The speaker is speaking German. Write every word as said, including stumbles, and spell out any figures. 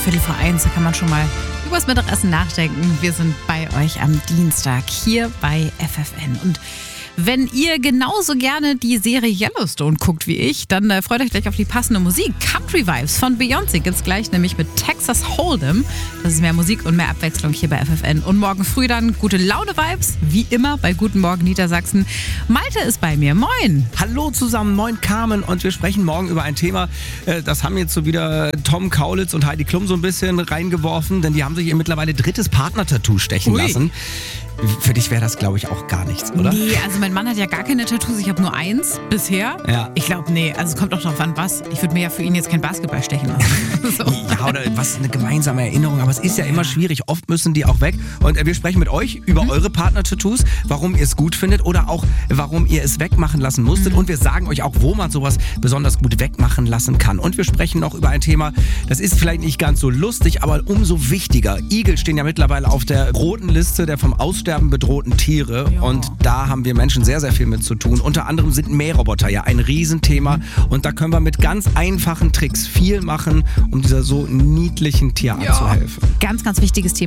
Viertel vor eins, da kann man schon mal übers Mittagessen nachdenken. Wir sind bei euch am Dienstag hier bei F F N. Und wenn ihr genauso gerne die Serie Yellowstone guckt wie ich, dann äh, freut euch gleich auf die passende Musik. Country Vibes von Beyoncé gibt's gleich, nämlich mit Texas Hold'em. Das ist mehr Musik und mehr Abwechslung hier bei F F N. Und morgen früh dann gute Laune-Vibes, wie immer bei Guten Morgen Niedersachsen. Malte ist bei mir. Moin! Hallo zusammen, moin Carmen. Und wir sprechen morgen über ein Thema, äh, das haben jetzt so wieder Tom Kaulitz und Heidi Klum so ein bisschen reingeworfen, denn die haben sich ihr mittlerweile drittes Partner-Tattoo stechen Ui. lassen. Für dich wäre das, glaube ich, auch gar nichts, oder? Nee, also mein Mann hat ja gar keine Tattoos. Ich habe nur eins bisher. Ja. Ich glaube, nee, also es kommt auch drauf an, was. Ich würde mir ja für ihn jetzt kein Basketball stechen lassen. So. Ja, oder was eine gemeinsame Erinnerung, aber es ist ja immer schwierig. Oft müssen die auch weg. Und äh, wir sprechen mit euch über mhm. eure Partner-Tattoos, warum ihr es gut findet oder auch warum ihr es wegmachen lassen musstet. Mhm. Und wir sagen euch auch, wo man sowas besonders gut wegmachen lassen kann. Und wir sprechen noch über ein Thema, das ist vielleicht nicht ganz so lustig, aber umso wichtiger. Igel stehen ja mittlerweile auf der roten Liste der vom Aussterben bedrohten Tiere. Ja. Und da haben wir Menschen sehr, sehr viel mit zu tun. Unter anderem sind Mähroboter ja ein Riesenthema. Mhm. Und da können wir mit ganz einfachen Tricks viel machen, um dieser so niedlichen Tierart ja. zu helfen. Ganz, ganz wichtiges Thema.